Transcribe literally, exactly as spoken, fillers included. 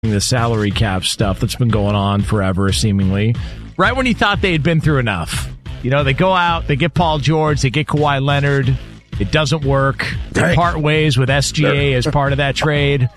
the salary cap stuff that's been going on forever, seemingly. Right when you thought they had been through enough. You know, they go out, they get Paul George, they get Kawhi Leonard. It doesn't work. They Dang. part ways with S G A as part of that trade.